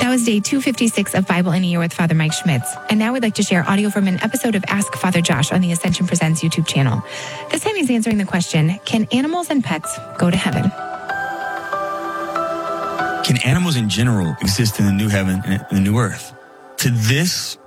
That was day 256 of Bible in a Year with Father Mike Schmitz. And now we'd like to share audio from an episode of Ask Father Josh on the Ascension Presents YouTube channel. This time he's answering the question, can animals and pets go to heaven? Can animals in general exist in the new heaven and the new earth? To this,